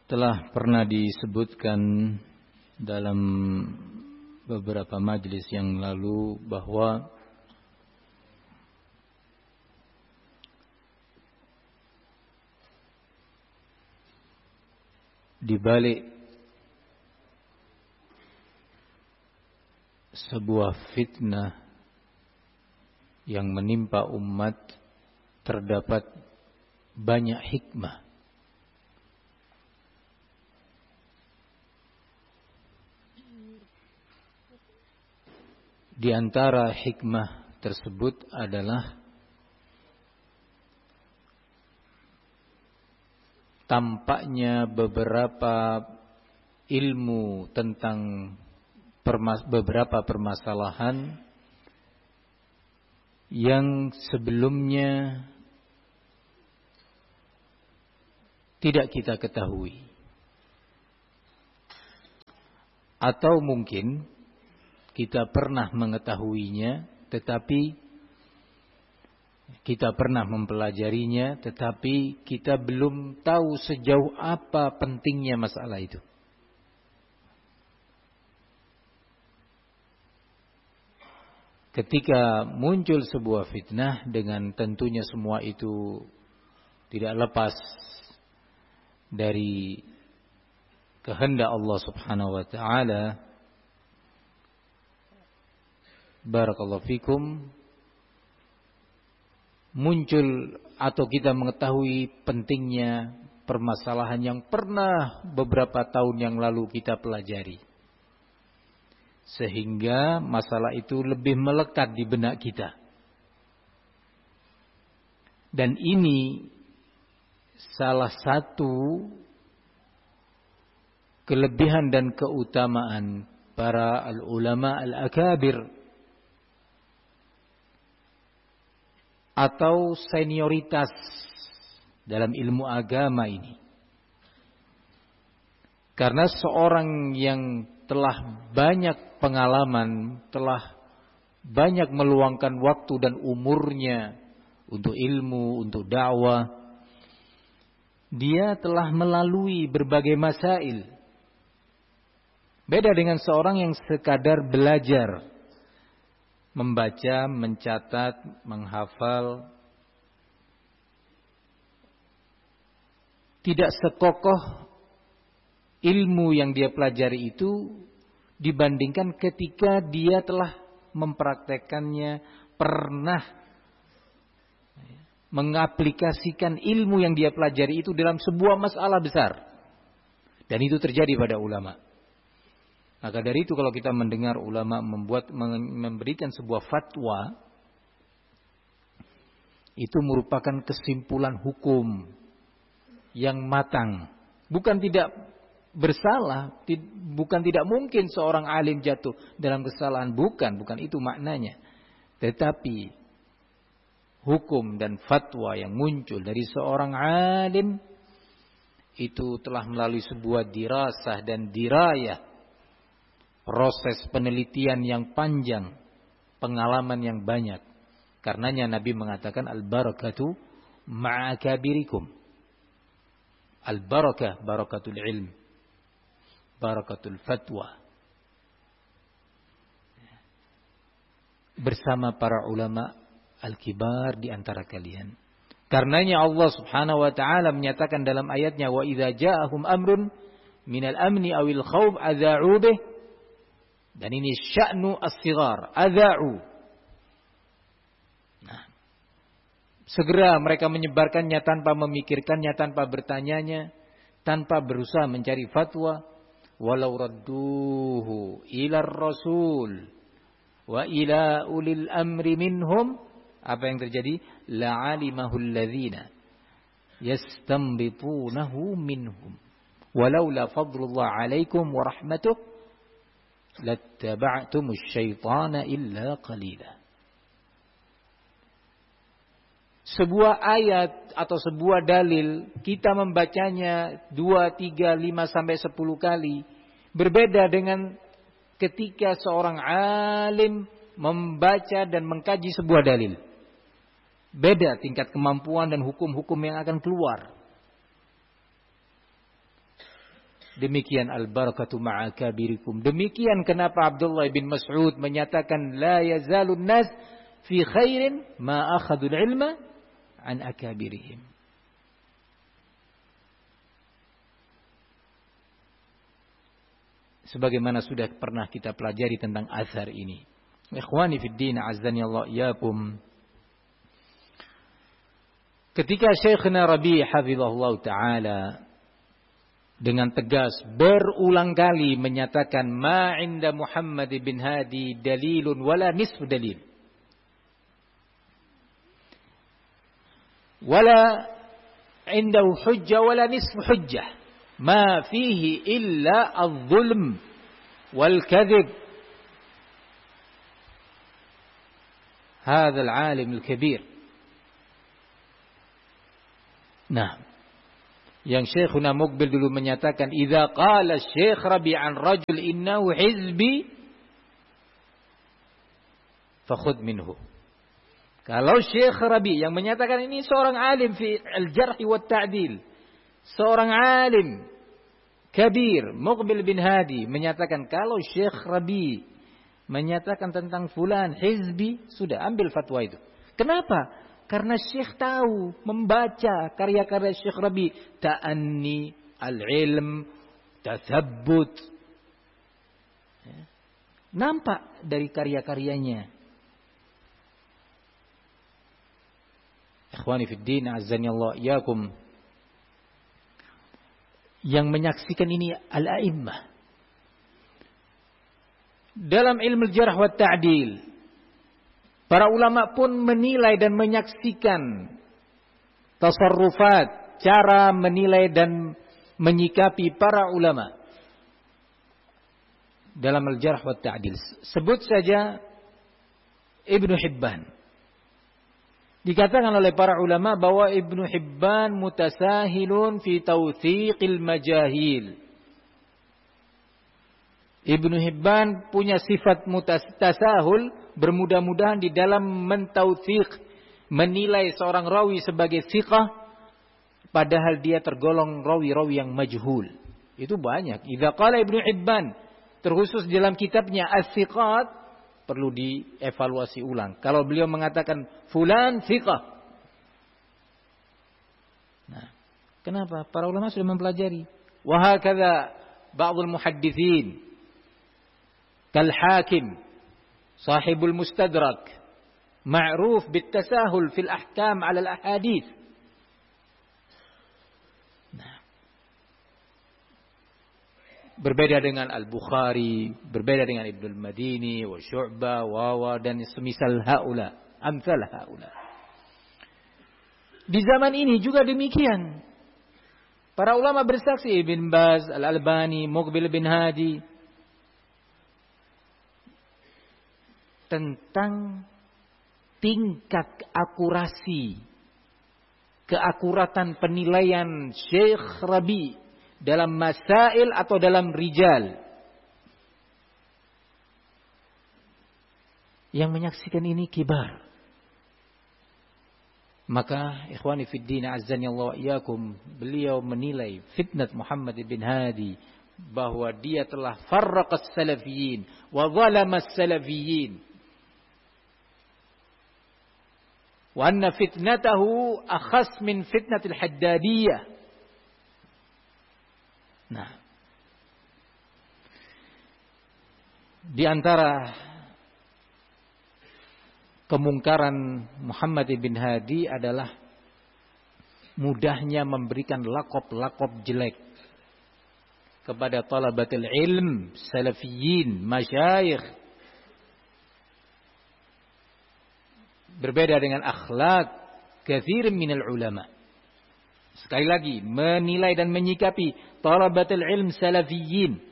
Telah pernah disebutkan dalam beberapa majelis yang lalu bahwa di balik sebuah fitnah yang menimpa umat terdapat banyak hikmah. Di antara hikmah tersebut adalah tampaknya beberapa ilmu tentang beberapa permasalahan yang sebelumnya tidak kita ketahui, atau mungkin kita pernah mengetahuinya, tetapi kita pernah mempelajarinya, tetapi kita belum tahu sejauh apa pentingnya masalah itu. Ketika muncul sebuah fitnah, dengan tentunya semua itu tidak lepas dari kehendak Allah Subhanahu wa taala. Barakallahu fikum, muncul atau kita mengetahui pentingnya permasalahan yang pernah beberapa tahun yang lalu kita pelajari, sehingga masalah itu lebih melekat di benak kita. Dan ini salah satu kelebihan dan keutamaan para al-ulama al-akabir atau senioritas dalam ilmu agama ini. Karena seorang yang telah banyak pengalaman, telah banyak meluangkan waktu dan umurnya untuk ilmu, untuk dakwah, dia telah melalui berbagai masail. Beda dengan seorang yang sekadar belajar, membaca, mencatat, menghafal, tidak sekokoh ilmu yang dia pelajari itu dibandingkan ketika dia telah mempraktekannya, pernah mengaplikasikan ilmu yang dia pelajari itu dalam sebuah masalah besar. Dan itu terjadi pada ulama. Maka dari itu kalau kita mendengar ulama memberikan sebuah fatwa, itu merupakan kesimpulan hukum yang matang. Bukan tidak bersalah, bukan tidak mungkin seorang alim jatuh dalam kesalahan, bukan itu maknanya. Tetapi hukum dan fatwa yang muncul dari seorang alim itu telah melalui sebuah dirasah dan dirayah, proses penelitian yang panjang, pengalaman yang banyak. Karenanya Nabi mengatakan al-barakatu ma'akabirikum. Al-barakah, barakatul ilm, barakatul fatwa, bersama para ulama al-kibar di antara kalian. Karenanya Allah Subhanahu wa taala menyatakan dalam ayatnya, wa idza ja'ahum amrun minal amni awil khawf adza'u bih. Dan ini sya'nu as-sighar, adza'u. Nah, segera mereka menyebarkannya tanpa memikirkannya, tanpa bertanyanya, tanpa berusaha mencari fatwa. Walau radduhu ila rasul wa ila ulil amri minhum, apa yang terjadi? La'alimahu alladhina yastanbitunahu minhum walaula fadlullah alaikum wa rahmatuh lattaba'tumus syaitana illa qalila. Sebuah ayat atau sebuah dalil, kita membacanya 2, 3, 5 sampai 10 kali. Berbeda dengan ketika seorang alim membaca dan mengkaji sebuah dalil. Beda tingkat kemampuan dan hukum-hukum yang akan keluar. Demikian al-barakatu ma'a kabirikum. Demikian kenapa Abdullah bin Mas'ud menyatakan la yazalun nas fi khairin ma akhadul ilma an akabirihim. Sebagaimana sudah pernah kita pelajari tentang azhar ini. Ikhwani fid din, azzani Allah iyakum. Ketika Syekhna Rabi' hafizahullah ta'ala dengan tegas berulang kali menyatakan ma 'inda Muhammad bin Hadi dalilun wala nisfu dalil. Wala 'indahu hujjah wala nisfu hujjah. Ma fihi illa adh-dhulm wal kadhib. Hadzal 'alim al-kabir. Nah, yang Syekhuna Muqbil dulu menyatakan idza qala Syekh Rabi' an rajul innahu hizbi fakhudh minhu. Kalau Syekh Rabi' yang menyatakan ini seorang alim fi al-jarh wa ta'dil, seorang alim kabir Muqbil bin Hadi menyatakan kalau Syekh Rabi' menyatakan tentang fulan hizbi, sudah ambil fatwa itu. Kenapa? Karena Syekh tahu, membaca karya-karya Syekh Rabi, ta'anni, al-ilm, tathabbut. Nampak dari karya-karyanya. Ikhwani fid din, azzani Allah iyakum. Yang menyaksikan ini al-a'immah. Dalam ilmu jarh wa ta'dil, para ulama pun menilai dan menyaksikan tasarrufat, cara menilai dan menyikapi para ulama dalam al-jarh wa ta'dil. Sebut saja Ibnu Hibban. Dikatakan oleh para ulama bahwa Ibnu Hibban mutasahilun fi tawthiqil majahil. Ibnu Hibban punya sifat tasahul, bermudah-mudahan di dalam mentautsiq, menilai seorang rawi sebagai thiqah padahal dia tergolong rawi-rawi yang majhul. Itu banyak. Idza qala Ibnu Hibban, terkhusus dalam kitabnya As-Thiqat, perlu dievaluasi ulang. Kalau beliau mengatakan fulan thiqah. Nah, kenapa? Para ulama sudah mempelajari. Wa hakadha ba'dul muhadditsin kal Hakim sahibul Mustadrak ma'ruf bitasahul fil ahkam 'ala al-ahadits. Nah, berbeda dengan Al-Bukhari, berbeda dengan Ibnu al-Madini wa Syu'bah wa dan semisal haula, amsal haula. Di zaman ini juga demikian. Para ulama bersaksi, Ibn Baz, Al-Albani, Muqbil bin Hadi, tentang tingkat akurasi, keakuratan penilaian Syekh Rabi dalam masail atau dalam rijal. Yang menyaksikan ini kibar. Maka ikhwani fid din, azzani Allah iyakum, beliau menilai fitnat Muhammad bin Hadi bahwa dia telah farraqas salafiyin wa zalamas salafiyin. Wa anna fitnatahu akhas min fitnatil haddadiyah. Nah, di antara kemungkaran Muhammad bin Hadi adalah mudahnya memberikan lakob-lakob jelek kepada talabatul ilm, salafiyin, masyayikh. Berbeda dengan akhlak katsir minal ulama. Sekali lagi, menilai dan menyikapi talabatul ilm salafiyin,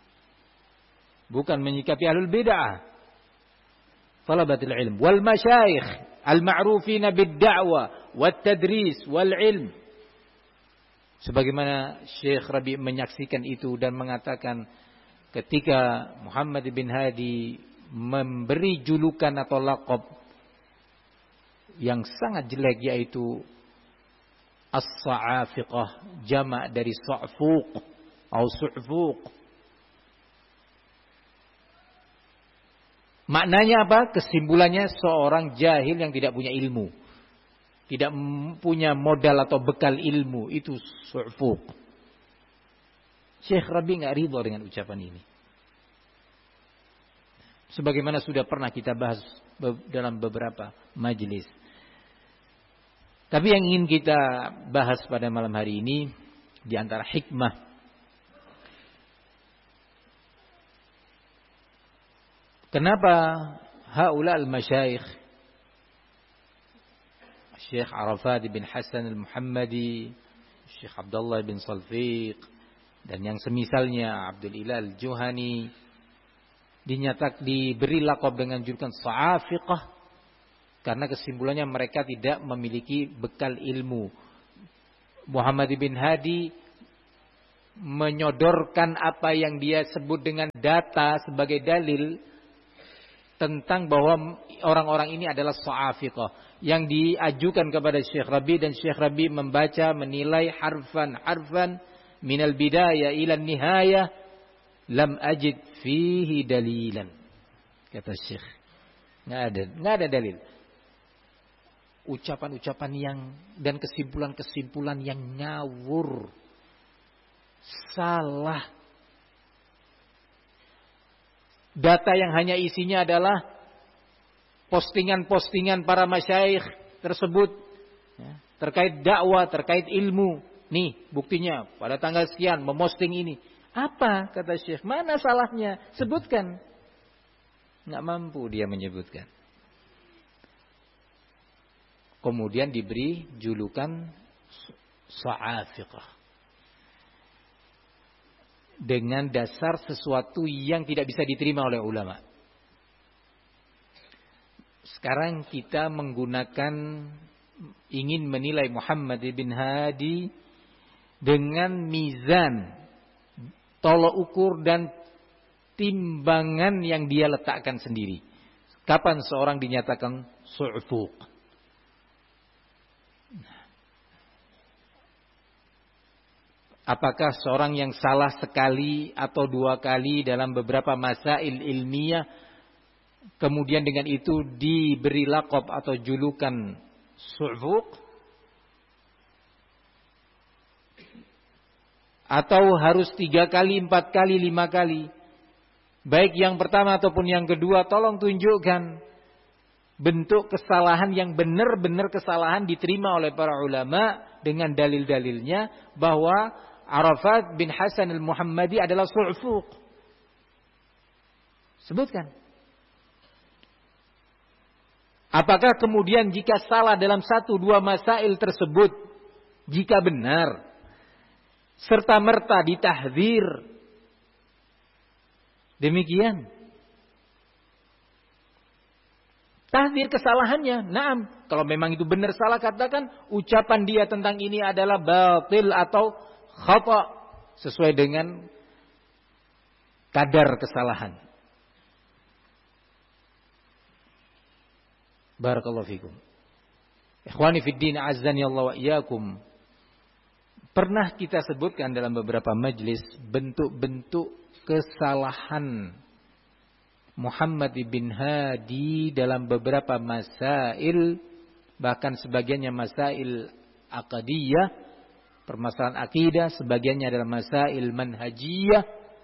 bukan menyikapi ahlul bid'ah. Talabatul ilm wal masyayikh al-ma'rufina bid-da'wa wat tadris wal ilm. Sebagaimana Syekh Rabi menyaksikan itu dan mengatakan ketika Muhammad bin Hadi memberi julukan atau laqab yang sangat jelek, yaitu as-sa'afiqah, jamak dari sa'fuq, atau su'fuq. Maknanya apa? Kesimpulannya seorang jahil yang tidak punya ilmu. Tidak punya modal atau bekal ilmu. Itu su'fuq. Syekh Rabi enggak ridho dengan ucapan ini. Sebagaimana sudah pernah kita bahas dalam beberapa majelis. Tapi yang ingin kita bahas pada malam hari ini, di antara hikmah kenapa haula al-masyayikh Syekh Arafat bin Hasan al-Muhammadi, Syekh Abdullah bin Salfiq, dan yang semisalnya Abdul Ilah al-Juhani diberi lakab dengan julukan Sa'afiqah, karena kesimpulannya mereka tidak memiliki bekal ilmu. Muhammad bin Hadi menyodorkan apa yang dia sebut dengan data sebagai dalil tentang bahwa orang-orang ini adalah Sa'afiqah, yang diajukan kepada Syekh Rabi, dan Syekh Rabi membaca, menilai harfan minal bidayah ila nihayah, lam ajid fihi dalilan. Kata Syekh, nggak ada dalil. Ucapan-ucapan yang dan kesimpulan-kesimpulan yang ngawur, salah. Data yang hanya isinya adalah postingan-postingan para masyayikh tersebut ya, terkait dakwah, terkait ilmu. Nih buktinya pada tanggal sekian memosting ini. Apa kata Syekh? Mana salahnya? Sebutkan. Nggak mampu dia menyebutkan. Kemudian diberi julukan Sa'afiqah, dengan dasar sesuatu yang tidak bisa diterima oleh ulama. Sekarang kita ingin menilai Muhammad bin Hadi dengan mizan, tolok ukur dan timbangan yang dia letakkan sendiri. Kapan seorang dinyatakan su'fuq? Apakah seorang yang salah sekali atau dua kali dalam beberapa masail ilmiah, kemudian dengan itu diberi lakab atau julukan su'fuq? Atau harus 3 kali, 4 kali, 5 kali? Baik yang pertama ataupun yang kedua, tolong tunjukkan bentuk kesalahan yang benar-benar kesalahan diterima oleh para ulama dengan dalil-dalilnya bahwa Arafat bin Hasan al-Muhammadi adalah su'fuq. Sebutkan. Apakah kemudian jika salah dalam 1-2 masail tersebut, jika benar, serta-merta ditahdzir? Demikian. Tahdzir kesalahannya. Naam, kalau memang itu benar salah, katakan ucapan dia tentang ini adalah batil atau khata, sesuai dengan kadar kesalahan. Barakallahu fikum. Ikhwani fid din, azzani Allah wa iyyakum. Pernah kita sebutkan dalam beberapa majlis bentuk-bentuk kesalahan Muhammad bin Hadi dalam beberapa masail, bahkan sebagiannya masail aqdiyah, permasalahan akidah, sebagiannya adalah masail manhajiyah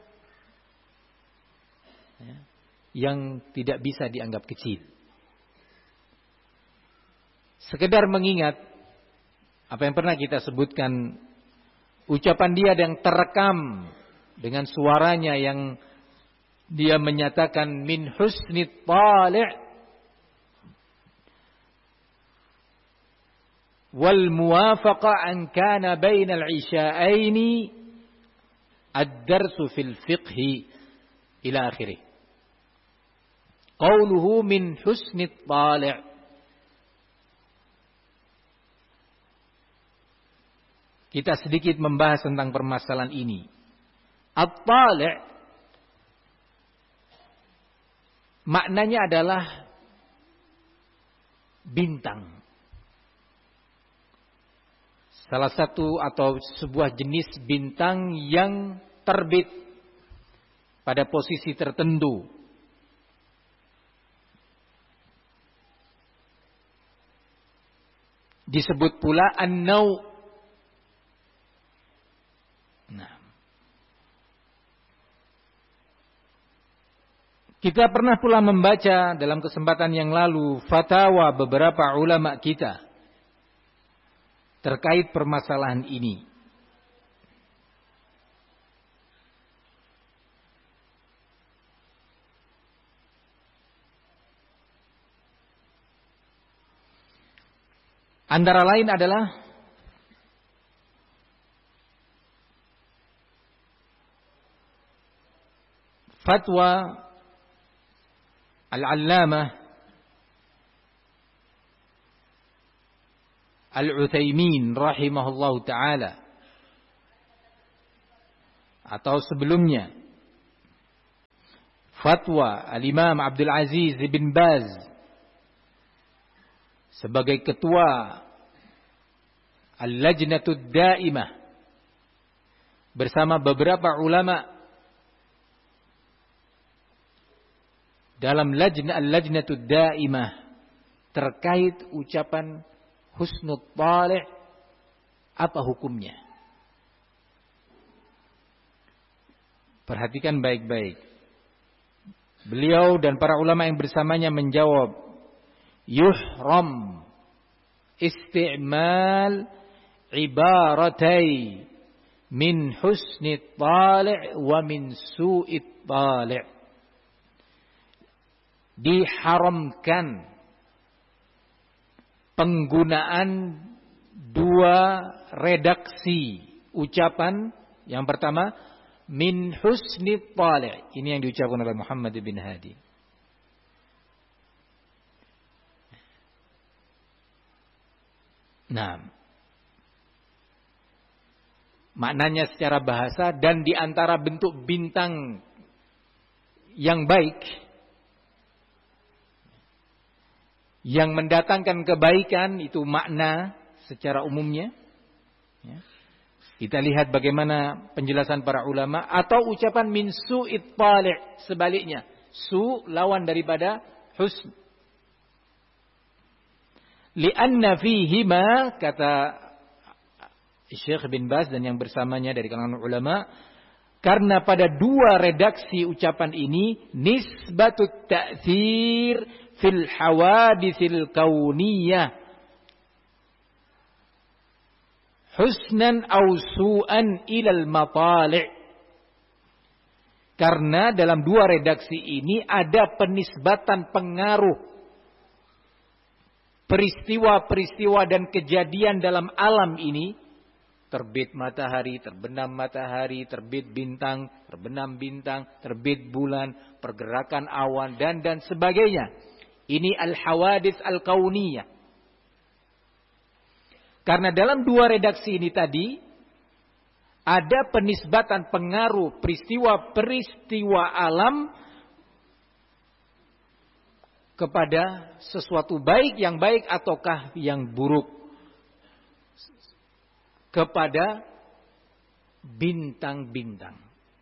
yang tidak bisa dianggap kecil. Sekedar mengingat apa yang pernah kita sebutkan, ucapan dia yang terekam dengan suaranya yang dia menyatakan min husni tali' wal muwafaqa an kana bainal isha'aini ad-darsu fil fiqhi ila akhirih. Qauluhu min husni tali'. Kita sedikit membahas tentang permasalahan ini. At-tali' maknanya adalah bintang. Salah satu atau sebuah jenis bintang yang terbit pada posisi tertentu. Disebut pula an-nau'. Nah, kita pernah pula membaca dalam kesempatan yang lalu fatwa beberapa ulama kita terkait permasalahan ini. Antara lain adalah fatwa Al-Allamah Al-Utsaimin rahimahullahu ta'ala, atau sebelumnya fatwa Al-Imam Abdul Aziz bin Baz sebagai ketua Al-Lajnatud Daimah bersama beberapa ulama dalam Al-Lajnatud Daimah terkait ucapan husnul talih, apa hukumnya? Perhatikan baik-baik. Beliau dan para ulama yang bersamanya menjawab, yuhram isti'mal ibaratai min husni talih wa min su'i talih. Diharamkan penggunaan dua redaksi ucapan. Yang pertama, min husni talih. Ini yang diucapkan oleh Muhammad bin Hadi. Nah, maknanya secara bahasa, dan di antara bentuk bintang yang baik yang mendatangkan kebaikan, itu makna secara umumnya. Kita lihat bagaimana penjelasan para ulama. Atau ucapan min su'it talih, sebaliknya, su lawan daripada husn. Lianna fihima, kata Syekh bin Baz dan yang bersamanya dari kalangan ulama, karena pada dua redaksi ucapan ini nisbatut ta'thir fil hawaditsil kauniyah husnan aw su'an ilal matali'. Karena dalam dua redaksi ini ada penisbatan pengaruh peristiwa-peristiwa dan kejadian dalam alam ini. Terbit matahari, terbenam matahari, terbit bintang, terbenam bintang, terbit bulan, pergerakan awan, dan sebagainya. Ini al-hawadits al-kauniyah. Karena dalam dua redaksi ini tadi ada penisbatan pengaruh peristiwa-peristiwa alam kepada sesuatu baik yang baik ataukah yang buruk, kepada bintang-bintang.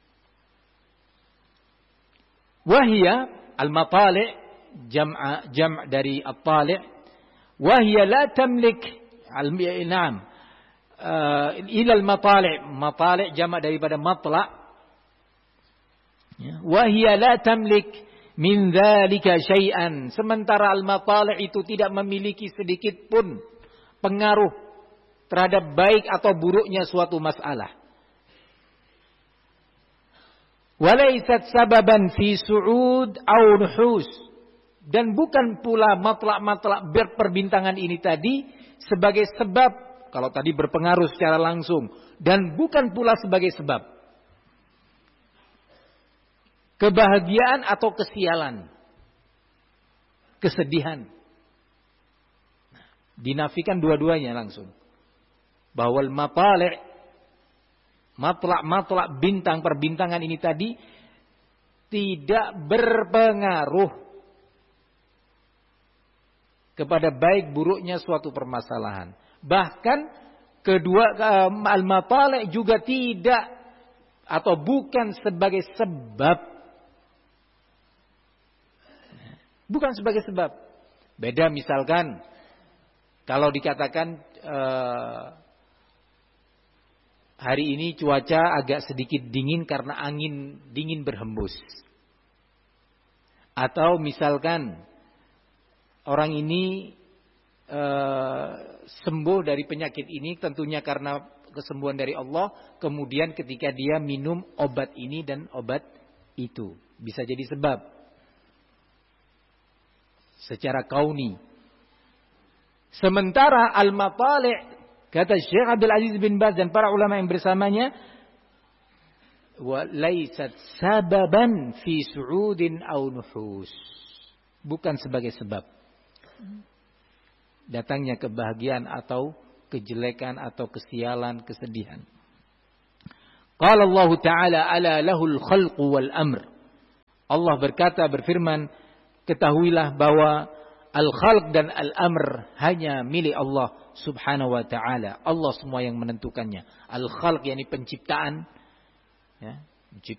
Wahia al-matali' jam' dari at-tali'. Wahia la tamlik al-na'am ila al-matali'. Matali' jam' daripada matla'. Wahia la tamlik min dzalika syai'an. Sementara al-matali' itu tidak memiliki sedikit pun pengaruh terhadap baik atau buruknya suatu masalah. Walaysat sababan fi su'ud aw nuhus. Dan bukan pula matlak-matlak berperbintangan ini tadi sebagai sebab, kalau tadi berpengaruh secara langsung, dan bukan pula sebagai sebab kebahagiaan atau kesialan, kesedihan. Dinafikan dua-duanya langsung. Bahwa al-matali', matlak-matlak bintang perbintangan ini tadi tidak berpengaruh kepada baik buruknya suatu permasalahan. Bahkan kedua al-matali' juga tidak atau bukan sebagai sebab. Bukan sebagai sebab. Beda misalkan kalau dikatakan hari ini cuaca agak sedikit dingin karena angin dingin berhembus. Atau misalkan orang ini sembuh dari penyakit ini tentunya karena kesembuhan dari Allah. Kemudian ketika dia minum obat ini dan obat itu. Bisa jadi sebab. Secara kauni. Sementara al-matali' kata Syekh Abdul Aziz bin Baz dan para ulama yang bersamanya, wa laysat sababan fi su'udin aw nuhus. Bukan sebagai sebab datangnya kebahagiaan atau kejelekan atau kesialan, kesedihan. Qala Allah Ta'ala ala lahul khalqu wal amr. Allah berkata, berfirman, ketahuilah bahwa al-khalq dan al-amr hanya milik Allah subhanahu wa ta'ala. Allah semua yang menentukannya. Al-khalq yakni penciptaan, ya,